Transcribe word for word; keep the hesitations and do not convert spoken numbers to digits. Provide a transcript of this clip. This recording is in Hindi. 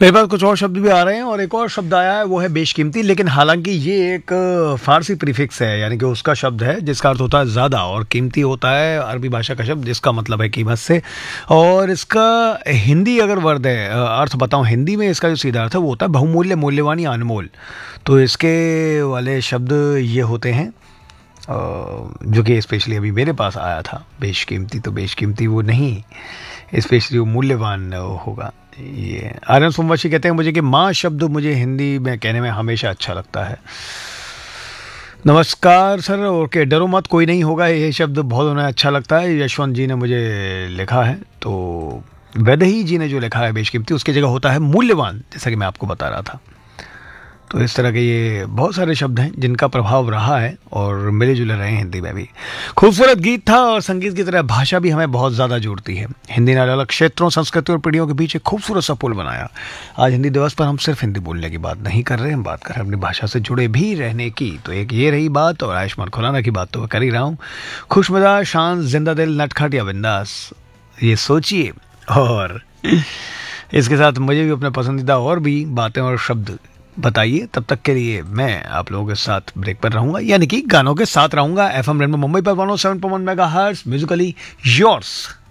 मेरे पास कुछ और शब्द भी आ रहे हैं और एक और शब्द आया है वो है बेशकीमती, लेकिन हालांकि ये एक फारसी प्रीफिक्स है, यानी कि उसका शब्द है जिसका अर्थ होता है ज़्यादा, और कीमती होता है अरबी भाषा का शब्द जिसका मतलब है कीमत से। और इसका हिंदी अगर वर्ड है अर्थ बताऊं, हिंदी में इसका जो सीधा अर्थ है वो होता है बहुमूल्य, मूल्यवान या अनमोल। तो इसके वाले शब्द ये होते हैं जो कि स्पेशली अभी मेरे पास आया था। बेशकीमती तो बेशकीमती वो नहीं, स्पेशली वो मूल्यवान होगा। ये आर्यन सोमवंशी कहते हैं मुझे कि माँ शब्द मुझे हिंदी में कहने में हमेशा अच्छा लगता है। नमस्कार सर, ओके डरो मत, कोई नहीं होगा, ये शब्द बहुत उन्हें अच्छा लगता है। यशवंत जी ने मुझे लिखा है, तो वैदेही जी ने जो लिखा है बेशकीमती, उसकी जगह होता है मूल्यवान, जैसा कि मैं आपको बता रहा था। तो इस तरह के ये बहुत सारे शब्द हैं जिनका प्रभाव रहा है और मिले जुले रहे हैं हिंदी में भी। खूबसूरत गीत था, और संगीत की तरह भाषा भी हमें बहुत ज़्यादा जोड़ती है। हिंदी ने अलग अलग क्षेत्रों, संस्कृति और पीढ़ियों के बीच एक खूबसूरत सा पुल बनाया। आज हिंदी दिवस पर हम सिर्फ हिंदी बोलने की बात नहीं कर रहे, हम बात कर रहे हैं अपनी भाषा से जुड़े भी रहने की। तो एक ये रही बात, और आयुष्मान खुराना की बात तो मैं कर ही रहा हूँ। खुशमिजाज, शांत, जिंदा दिल, नटखट या बिंदास, ये सोचिए। और इसके साथ मुझे भी अपने पसंदीदा और भी बातें और शब्द बताइए। तब तक के लिए मैं आप लोगों के साथ ब्रेक पर रहूंगा, यानी कि गानों के साथ रहूंगा। एफएम रेनबो मुंबई पर one O seven point one megahertz, Musically yours.